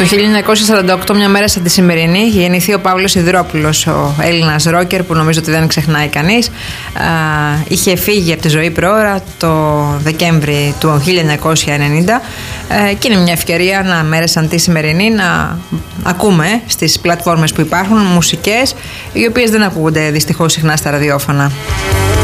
Το 1948, μια μέρα σαν τη σημερινή, γεννηθεί ο Παύλος Ιδρόπουλος, ο Έλληνας ρόκερ που νομίζω ότι δεν ξεχνάει κανείς. Είχε φύγει από τη ζωή προώρα το Δεκέμβρη του 1990 και είναι μια ευκαιρία να μέρα σαν τη σημερινή να ακούμε στις πλατφόρμες που υπάρχουν μουσικές οι οποίες δεν ακούγονται δυστυχώς συχνά στα ραδιόφωνα.